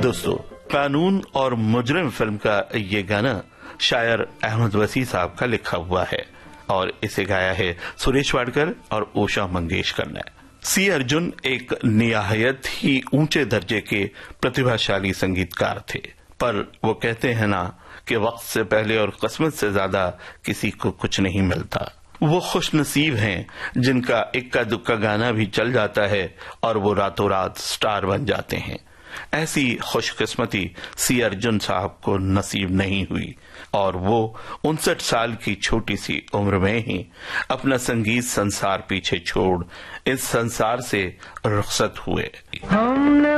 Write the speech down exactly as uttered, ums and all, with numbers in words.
दोस्तों, कानून और मुजरिम फिल्म का ये गाना शायर अहमद वसी साहब का लिखा हुआ है और इसे गाया है सुरेश वाडकर और उषा मंगेशकर ने। सी अर्जुन एक निहायत ही ऊंचे दर्जे के प्रतिभाशाली संगीतकार थे, पर वो कहते हैं ना कि वक्त से पहले और किस्मत से ज्यादा किसी को कुछ नहीं मिलता। वो खुशनसीब हैं जिनका इक्का दुक्का गाना भी चल जाता है और वो रातों रात स्टार बन जाते हैं। ऐसी खुशकिस्मती सी अर्जुन साहब को नसीब नहीं हुई और वो उनसठ साल की छोटी सी उम्र में ही अपना संगीत संसार पीछे छोड़ इस संसार से रुखसत हुए।